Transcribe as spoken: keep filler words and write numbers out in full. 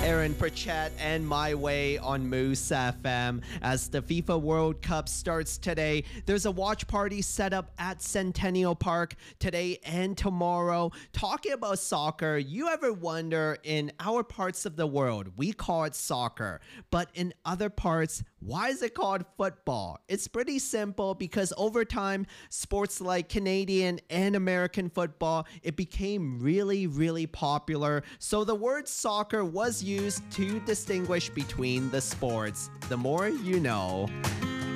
Aaron Pritchett and My Way on Moose F M. As the FIFA World Cup starts today, there's a watch party set up at Centennial Park today and tomorrow. Talking about soccer, you ever wonder, in our parts of the world, we call it soccer, but in other parts, why is it called football? It's pretty simple because over time, sports like Canadian and American football, it became really, really popular. So the word soccer was used to distinguish between the sports. The more you know.